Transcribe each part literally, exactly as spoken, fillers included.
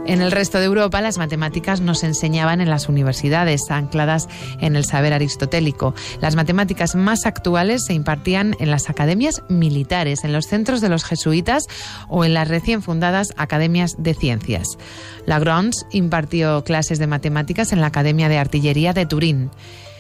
En el resto de Europa, las matemáticas no se enseñaban en las universidades, ancladas en el saber aristotélico. Las matemáticas más actuales se impartían en las academias militares, en los centros de los jesuitas o en las recién fundadas academias de ciencias. Lagrange impartió clases de matemáticas en la Academia de Artillería de Turín.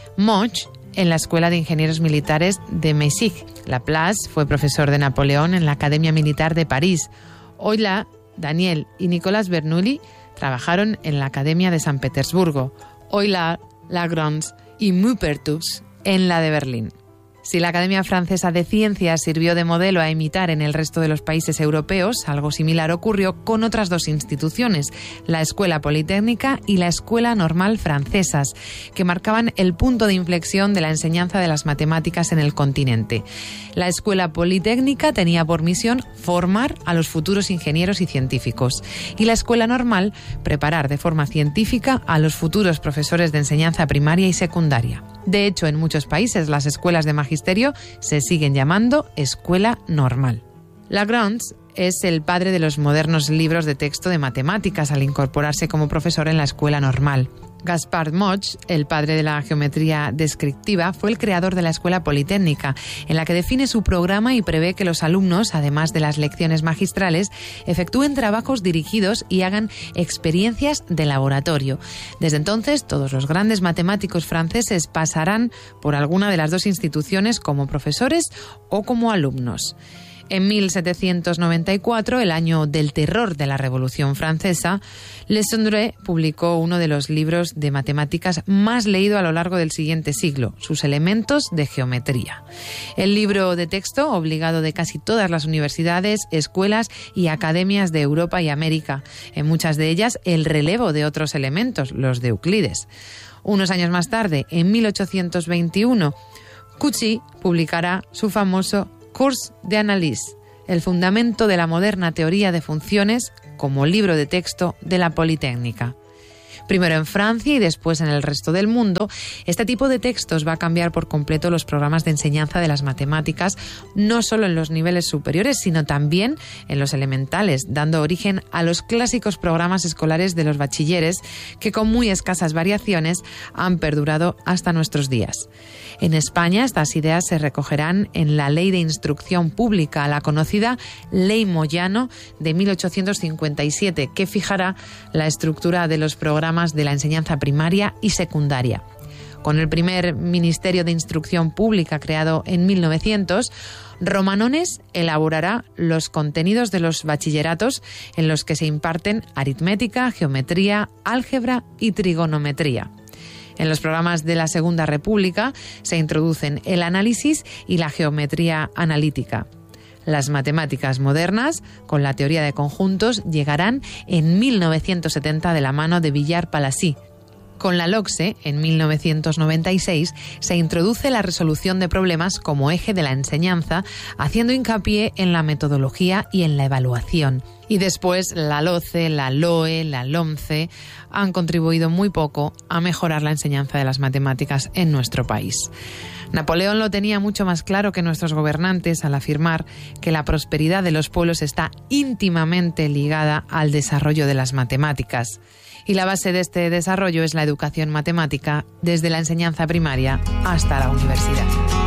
Moch en la Escuela de Ingenieros Militares de Meissig. Laplace fue profesor de Napoleón en la Academia Militar de París. Euler, Daniel y Nicolas Bernoulli trabajaron en la Academia de San Petersburgo. Euler, Lagrange y Maupertuis en la de Berlín. Si la Academia Francesa de Ciencias sirvió de modelo a imitar en el resto de los países europeos, algo similar ocurrió con otras dos instituciones, la Escuela Politécnica y la Escuela Normal francesas, que marcaban el punto de inflexión de la enseñanza de las matemáticas en el continente. La Escuela Politécnica tenía por misión formar a los futuros ingenieros y científicos, y la Escuela Normal preparar de forma científica a los futuros profesores de enseñanza primaria y secundaria. De hecho, en muchos países las escuelas de magisterio se siguen llamando Escuela Normal. Lagrange es el padre de los modernos libros de texto de matemáticas al incorporarse como profesor en la Escuela Normal. Gaspard Moch, el padre de la geometría descriptiva, fue el creador de la Escuela Politécnica, en la que define su programa y prevé que los alumnos, además de las lecciones magistrales, efectúen trabajos dirigidos y hagan experiencias de laboratorio. Desde entonces, todos los grandes matemáticos franceses pasarán por alguna de las dos instituciones como profesores o como alumnos. En mil setecientos noventa y cuatro, el año del terror de la Revolución Francesa, Le Sondre publicó uno de los libros de matemáticas más leído a lo largo del siguiente siglo, Sus elementos de geometría. El libro de texto obligado de casi todas las universidades, escuelas y academias de Europa y América, en muchas de ellas el relevo de otros elementos, los de Euclides. Unos años más tarde, en mil ochocientos veintiuno, Cauchy publicará su famoso Cours d'analyse, el fundamento de la moderna teoría de funciones, como libro de texto de la Politécnica. Primero en Francia y después en el resto del mundo, este tipo de textos va a cambiar por completo los programas de enseñanza de las matemáticas, no solo en los niveles superiores, sino también en los elementales, dando origen a los clásicos programas escolares de los bachilleres, que con muy escasas variaciones han perdurado hasta nuestros días. En España, estas ideas se recogerán en la Ley de Instrucción Pública, la conocida Ley Moyano de mil ochocientos cincuenta y siete, que fijará la estructura de los programas de la enseñanza primaria y secundaria. Con el primer Ministerio de Instrucción Pública creado en mil novecientos, Romanones elaborará los contenidos de los bachilleratos en los que se imparten aritmética, geometría, álgebra y trigonometría. En los programas de la Segunda República se introducen el análisis y la geometría analítica. Las matemáticas modernas, con la teoría de conjuntos, llegarán en mil novecientos setenta de la mano de Villard-Palissy. Con la LOCSE, en mil novecientos noventa y seis, se introduce la resolución de problemas como eje de la enseñanza, haciendo hincapié en la metodología y en la evaluación. Y después la LOCE, la LOE, la LOMCE han contribuido muy poco a mejorar la enseñanza de las matemáticas en nuestro país. Napoleón lo tenía mucho más claro que nuestros gobernantes al afirmar que la prosperidad de los pueblos está íntimamente ligada al desarrollo de las matemáticas. Y la base de este desarrollo es la educación matemática desde la enseñanza primaria hasta la universidad.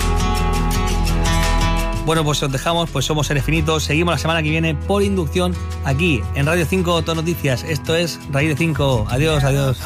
Bueno, pues os dejamos, pues somos Seres Finitos. Seguimos la semana que viene por inducción aquí en Radio cinco Todo Noticias. Esto es Raíz de cinco. Adiós, adiós.